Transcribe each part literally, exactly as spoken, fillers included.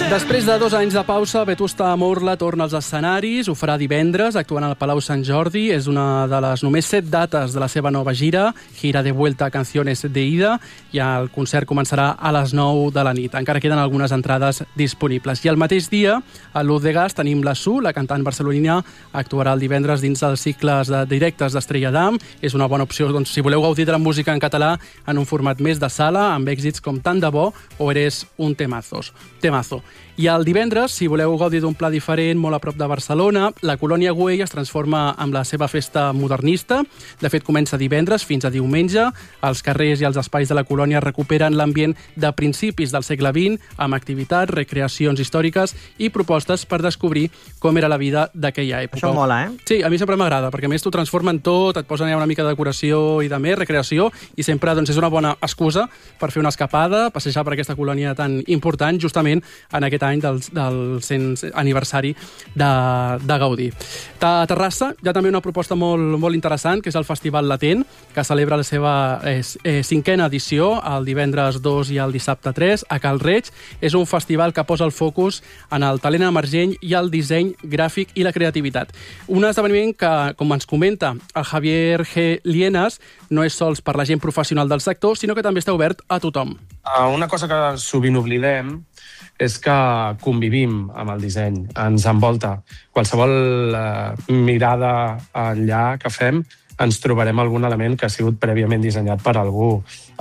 Després de dos anys de pausa, Vetusta Morla torna als escenaris, ho farà divendres, actuant al Palau Sant Jordi. És una de les només set dates de la seva nova gira, Gira de Vuelta a Canciones de Ida, i el concert començarà a les nou de la nit. Encara queden algunes entrades disponibles. I el mateix dia, a l'Uz de Gas, tenim la Su, la cantant barcelonina, actuarà el divendres dins dels cicles de directes d'Estrella d'Am. És una bona opció, doncs, si voleu gaudir de la música en català en un format més de sala, amb èxits com Tan de bo o Eres un temazos. Temazo. I el divendres, si voleu gaudir d'un pla diferent, molt a prop de Barcelona, la Colònia Güell es transforma en la seva festa modernista. De fet, comença divendres fins a diumenge. Els carrers i els espais de la colònia recuperen l'ambient de principis del segle vint, amb activitats, recreacions històriques i propostes per descobrir com era la vida d'aquella època. Això mola, eh? Sí, a mi sempre m'agrada, perquè a més t'ho transformen tot, et posen una mica de decoració i de més, recreació, i sempre doncs, és una bona excusa per fer una escapada, passejar per aquesta colònia tan important, justament en aquest any del, del cent aniversari de, de Gaudí. A Terrassa hi ha també una proposta molt, molt interessant, que és el Festival Latent, que celebra la seva eh, eh, cinquena edició, el divendres dos i el dissabte tres, a Cal Reig. És un festival que posa el focus en el talent emergent i el disseny gràfic i la creativitat. Un esdeveniment que, com ens comenta el Javier G. Lienas, no és sols per la gent professional del sector, sinó que també està obert a tothom. Una cosa que sovint oblidem és que convivim amb el disseny, ens envolta. Qualsevol eh, mirada enllà que fem, ens trobarem algun element que ha sigut prèviament dissenyat per algú.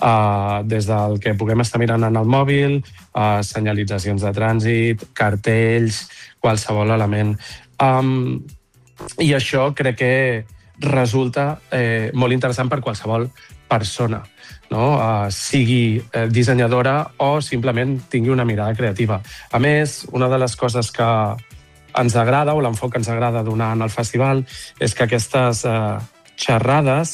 Uh, des del que puguem estar mirant en el mòbil, uh, senyalitzacions de trànsit, cartells, qualsevol element. Um, I això crec que resulta eh, molt interessant per qualsevol persona, no? Uh, sigui eh, dissenyadora o simplement tingui una mirada creativa. A més, una de les coses que ens agrada, o l'enfoc que ens agrada donar en el festival, és que aquestes eh, xerrades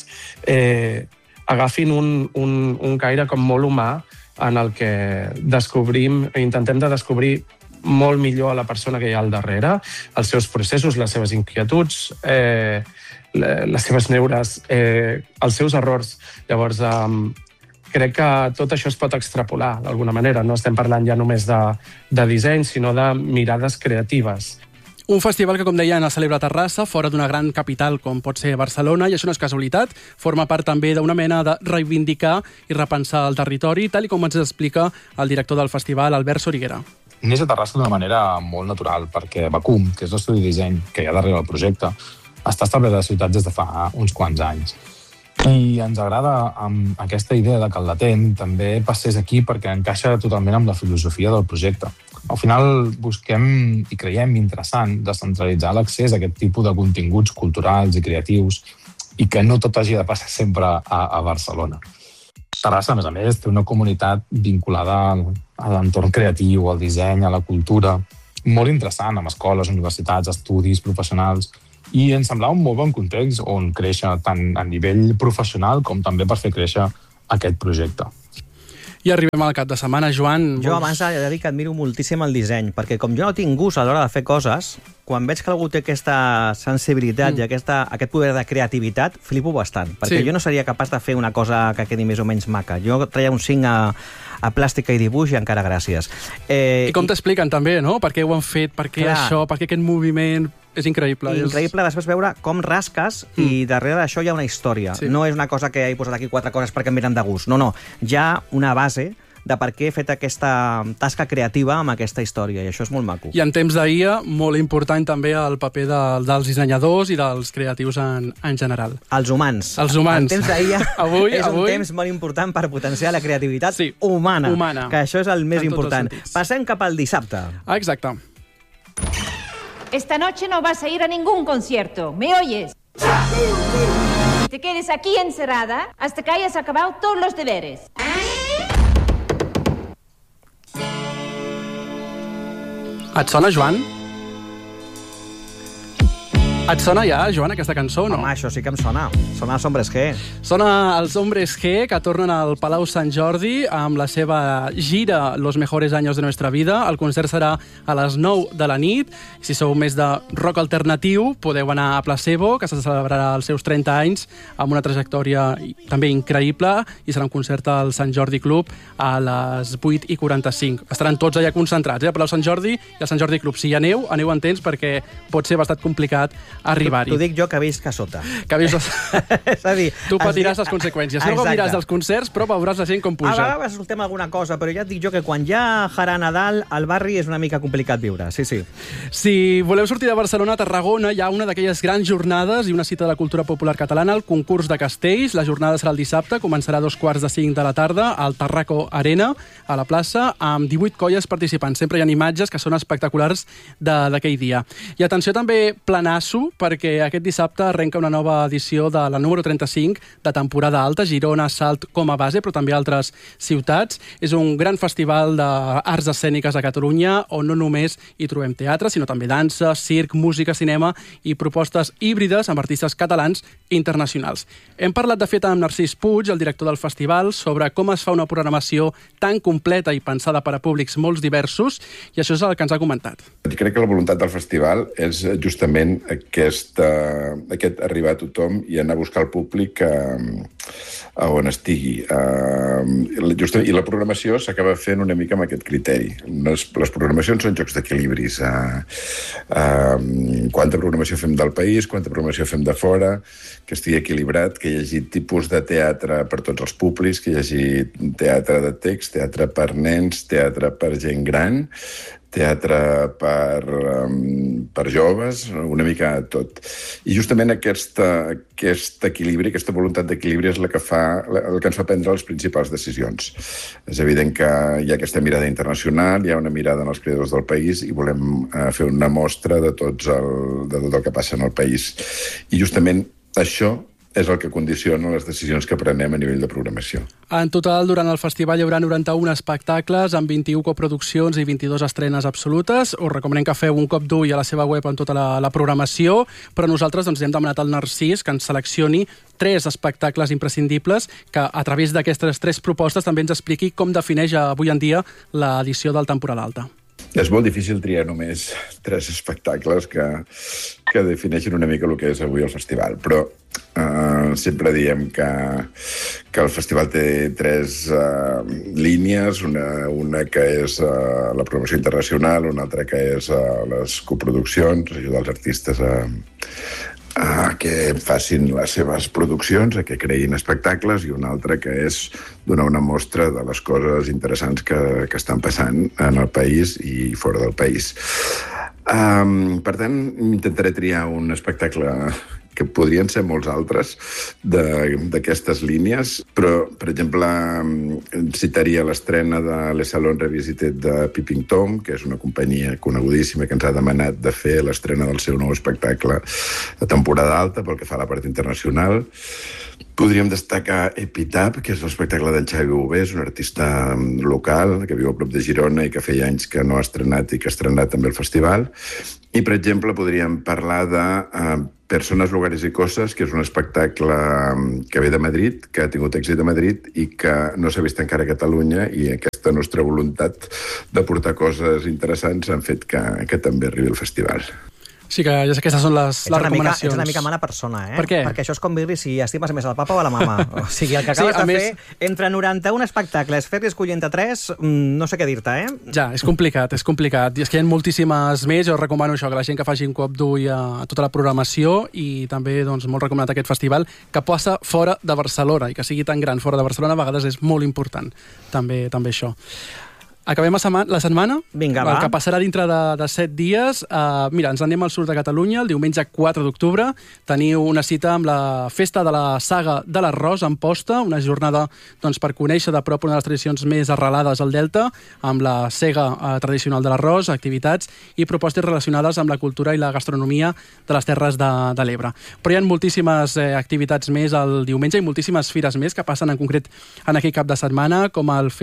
eh, agafin un, un, un caire com molt humà en el que descobrim, intentem de descobrir molt millor a la persona que hi ha al darrere, els seus processos, les seves inquietuds, eh, les seves neures, eh, els seus errors. Llavors, eh, crec que tot això es pot extrapolar d'alguna manera. No estem parlant ja només de, de disseny, sinó de mirades creatives. Un festival que, com deia, es celebra a Terrassa, fora d'una gran capital com pot ser Barcelona, i això no és casualitat, forma part també d'una mena de reivindicar i repensar el territori, tal i com ens explica el director del festival, Albert Soriguera. Neix a Terrassa d'una manera molt natural, perquè Vacum, que és l'estudi de disseny que hi ha darrere del projecte, està establert a la ciutat des de fa uns quants anys. I ens agrada amb aquesta idea de que el Latent també passés aquí perquè encaixa totalment amb la filosofia del projecte. Al final busquem i creiem interessant descentralitzar l'accés a aquest tipus de continguts culturals i creatius i que no tot hagi de passar sempre a, a Barcelona. Terrassa, a més a més, té una comunitat vinculada al, a l'entorn creatiu, al disseny, a la cultura, molt interessant, amb escoles, universitats, estudis professionals, i ens semblava un molt bon context on créixer tant a nivell professional com també per fer créixer aquest projecte. I arribem al cap de setmana, Joan. Jo abans he de dir que admiro moltíssim el disseny, perquè com jo no tinc gust a l'hora de fer coses, quan veig que algú té aquesta sensibilitat mm. i aquesta, aquest poder de creativitat, flipo bastant, perquè sí. Jo no seria capaç de fer una cosa que quedi més o menys maca. Jo traia un cinc a, a plàstica i dibuix i encara gràcies. Eh, I com i... t'expliquen també, no? Per què ho han fet, per què Clar. això, per què aquest moviment... És increïble. Increïble és... després veure com rasques mm. i darrere d'això hi ha una història. Sí. No és una cosa que he posat aquí quatre coses perquè em miren de gust. No, no. Hi ha una base de per què he fet aquesta tasca creativa amb aquesta història, i això és molt maco. I en temps d'I A, molt important també el paper de, dels dissenyadors i dels creatius en, en general. Els humans. Els humans. El temps d'I A avui, és avui... un temps molt important per potenciar la creativitat sí. humana, humana, que això és el més important. Passem cap al dissabte. Ah, exacte. Esta noche no vas a ir a ningún concierto, ¿me oyes? Te quedes aquí encerrada hasta que hayas acabado todos los deberes. Et sona, Joan? Et sona ja, Joan, aquesta cançó, no? Home, això sí que em sona. Sona els Hombres G. Sona els Hombres G, que tornen al Palau Sant Jordi amb la seva gira Los mejores años de nuestra vida. El concert serà a les nou de la nit. Si sou més de rock alternatiu, podeu anar a Placebo, que se celebrarà els seus trenta anys, amb una trajectòria també increïble, i serà un concert al Sant Jordi Club a les vuit i quaranta-cinc. Estaran tots allà concentrats, eh? A Palau Sant Jordi i al Sant Jordi Club. Si hi aneu, aneu en temps, perquè pot ser bastant complicat arribar-hi. T'ho dic jo, que visc a sota. Que visc... És a dir... Tu patiràs les conseqüències. No gaudiràs dels concerts, però veuràs la gent com puja. A vegades escoltem alguna cosa, però ja et dic jo que quan hi ha jarana a dalt, al barri és una mica complicat viure. Sí, sí. Si voleu sortir de Barcelona a Tarragona, hi ha una d'aquelles grans jornades i una cita de la cultura popular catalana, el concurs de castells. La jornada serà el dissabte, començarà a dos quarts de cinc de la tarda al Tarraco Arena, a la plaça, amb divuit colles participants. Sempre hi ha imatges que són espectaculars d'aquell dia. I atenció també, planasso, perquè aquest dissabte arrenca una nova edició de la número trenta-cinc de temporada alta, Girona, Salt com a base, però també altres ciutats. És un gran festival d'arts escèniques a Catalunya, on no només hi trobem teatre, sinó també dansa, circ, música, cinema i propostes híbrides amb artistes catalans i internacionals. Hem parlat, de fet, amb Narcís Puig, el director del festival, sobre com es fa una programació tan completa i pensada per a públics molt diversos, i això és el que ens ha comentat. Jo crec que la voluntat del festival és justament aquest, uh, aquest arribar a tothom i anar a buscar el públic uh, a on estigui. Uh, justament, I la programació s'acaba fent una mica amb aquest criteri. Les, les programacions són jocs d'equilibris. Uh, uh, quanta programació fem del país, quanta programació fem de fora, que estigui equilibrat, que hi hagi tipus de teatre per tots els públics, que hi hagi teatre de text, teatre per nens, teatre per gent gran, teatre per, um, per joves, una mica tot. I justament aquesta, aquest equilibri, aquesta voluntat d'equilibri és la que fa, el que ens fa prendre les principals decisions. És evident que hi ha aquesta mirada internacional, hi ha una mirada en els creadors del país i volem uh, fer una mostra de, tots el, de tot el que passa en el país. I justament això és el que condiciona les decisions que prenem a nivell de programació. En total, durant el festival hi haurà noranta-un espectacles amb vint-i-u coproduccions i vint-i-dues estrenes absolutes. Us recomanem que feu un cop d'ull a la seva web amb tota la, la programació, però nosaltres doncs, hem demanat al Narcís que ens seleccioni tres espectacles imprescindibles que a través d'aquestes tres propostes també ens expliqui com defineix avui en dia l'edició del Temporal Alta. És molt difícil triar només tres espectacles que, que defineixen una mica el que és avui el festival, però uh, sempre diem que, que el festival té tres uh, línies, una, una que és uh, la promoció internacional, una altra que és uh, les coproduccions, ajudar els artistes a, a que facin les seves produccions, a que creïn espectacles, i una altra que és donar una mostra de les coses interessants que, que estan passant en el país i fora del país. Um, per tant, intentaré triar un espectacle que podrien ser molts altres d'aquestes línies, però, per exemple, citaria l'estrena de Les Salons Revisited de Peeping Tom, que és una companyia conegudíssima que ens ha demanat de fer l'estrena del seu nou espectacle de temporada alta pel que fa a la part internacional. Podríem destacar Epitap, que és l'espectacle d'en Xavi Bové, és un artista local que viu a prop de Girona i que feia anys que no ha estrenat i que ha estrenat també el festival. I, per exemple, podríem parlar de uh, Persones, lugares i coses, que és un espectacle que ve de Madrid, que ha tingut èxit a Madrid i que no s'ha vist encara a Catalunya, i aquesta nostra voluntat de portar coses interessants han fet que, que també arribi al festival. Sí, que aquestes són les, les recomanacions. Mica, ets una mica mala persona, eh? Per què? Perquè això és com dir-li si estimes més el papa o la mama. O sigui, el que acabes sí, de més... fer entre noranta-un espectacles, fer-li escollint a tres, no sé què dir-te, eh? Ja, és complicat, és complicat. I és que hi ha moltíssimes més. Jo recomano això, que la gent que faci un cop d'ull a tota la programació, i també doncs, molt recomanat aquest festival, que passa fora de Barcelona, i que sigui tan gran fora de Barcelona a vegades és molt important, també, també això. Acabem la setmana, Vinga, va. El que passarà dintre de, de set dies. Uh, mira, ens anem al sud de Catalunya, el diumenge quatre d'octubre. Teniu una cita amb la Festa de la Saga de l'Arròs en Posta, una jornada doncs, per conèixer de prop una de les tradicions més arrelades al Delta, amb la sega uh, tradicional de l'arròs, activitats i propostes relacionades amb la cultura i la gastronomia de les Terres de, de l'Ebre. Però hi ha moltíssimes eh, activitats més el diumenge i moltíssimes fires més que passen en concret en aquell cap de setmana, com el Fest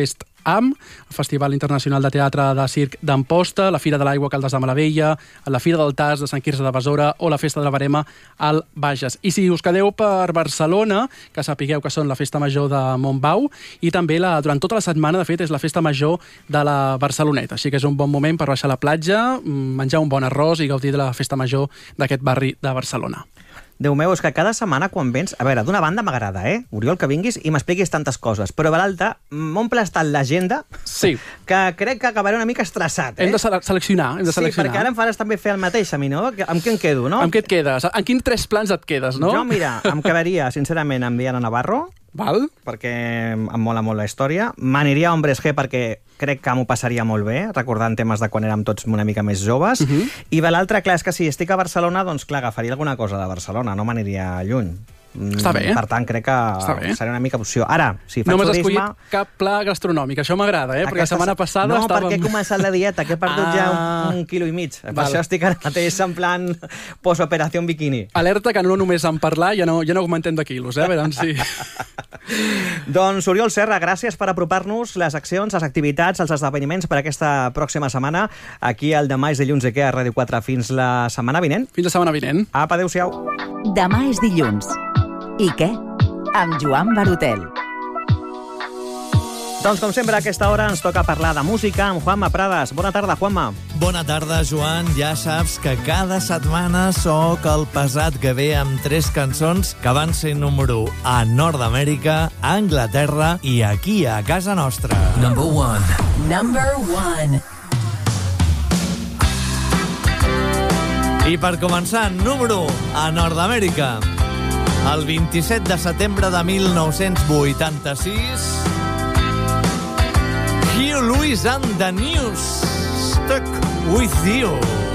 A M, el Festival Internacional de Teatre de Circ d'Amposta, la Fira de l'Aigua a Caldes de Malavella, la Fira del Tas de Sant Quirze de Besora o la Festa de la Verema al Bages. I si us quedeu per Barcelona, que sapigueu que són la Festa Major de Montbau i també la, durant tota la setmana, de fet, és la Festa Major de la Barceloneta. Així que és un bon moment per baixar a la platja, menjar un bon arròs i gaudir de la Festa Major d'aquest barri de Barcelona. Déu meu, és que cada setmana quan vens... A veure, d'una banda m'agrada, eh? Oriol, que vinguis i m'expliquis tantes coses, però de l'altra m'omples tant l'agenda sí. que crec que acabaré una mica estressat, eh? Hem de seleccionar, hem de seleccionar. Sí, perquè ara em faràs també fer el mateix a mi, no? Amb què em quedo, no? Amb què et quedes? En quins tres plans et quedes, no? Jo, mira, em quedaria, sincerament, amb Diana Navarro, val? Perquè em mola molt la història. M'aniria a Hombres G perquè crec que m'ho passaria molt bé, recordant temes de quan érem tots una mica més joves. Uh -huh. I de l'altre, clar, és que si estic a Barcelona, doncs clar, agafaria alguna cosa de Barcelona, no m'aniria lluny. Està bé. Per tant, crec que serà una mica opció. Ara, si faig no m'has turisme... escollit cap pla gastronòmic, això m'agrada, eh? Perquè Aquesta... la setmana passada no, estàvem... No, perquè he començat la dieta, que he perdut ah. ja un, un quilo i mig. Per Val. això estic ara mateix en plan post-operació bikini. Alerta que no només en parlar, ja no, ja no augmentem de quilos, eh? A veure, sí. Doncs, Oriol Serra, gràcies per apropar-nos les accions, les activitats, els esdeveniments per aquesta pròxima setmana aquí al Demà és dilluns aquí a Ràdio quatre. Fins la setmana vinent. Fins la setmana vinent. Apa, adéu-siau. Demà és dilluns. I què? Amb Joan Barotel. Doncs, com sempre, a aquesta hora ens toca parlar de música amb Juanma Prades. Bona tarda, Juanma. Bona tarda, Joan. Ja saps que cada setmana sóc el pesat que ve amb tres cançons que van ser número u a Nord-Amèrica, a Anglaterra i aquí a casa nostra. Number one. Number one. I per començar, número u a Nord-Amèrica. El vint-i-set de setembre de mil nou-cents vuitanta-sis, Hugh Lewis and the News, Stuck With You.